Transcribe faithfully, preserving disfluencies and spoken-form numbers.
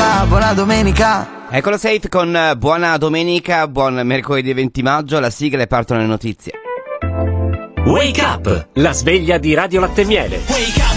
va, buona domenica. Eccolo Safe con uh, buona domenica, buon mercoledì venti maggio, la sigla e partono le notizie. Wake Up, la sveglia di Radio Latte e Miele.